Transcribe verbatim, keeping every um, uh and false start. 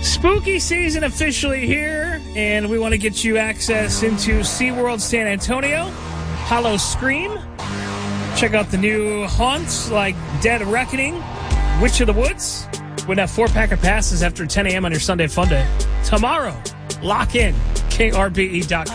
Spooky season officially here, and we want to get you access into SeaWorld San Antonio, Hollow Scream. Check out the new haunts like Dead Reckoning, Witch of the Woods. We'd have four-pack of passes after ten a.m. on your Sunday fun day. Tomorrow, lock in, K R B E dot com.